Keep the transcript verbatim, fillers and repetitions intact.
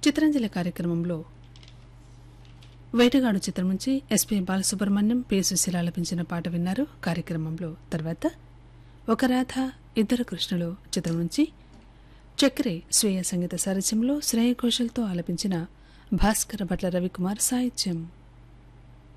చిత్రాంజలి కార్యక్రమంలో వేటగాడు చిత్రం నుంచి ఎస్పీ బాలసుబ్రహ్మణ్యం పి సుశీల ఆలపించిన పాట విన్నారు. కార్యక్రమంలో తర్వాత ఒక రాధ ఇద్దరు కృష్ణులు చిత్రం నుంచి చక్రే స్వీయ సంగీత సారథ్యంలో శ్రేయ ఘోషల్తో ఆలపించిన భాస్కర భట్ల రవికుమార్ సాహిత్యం.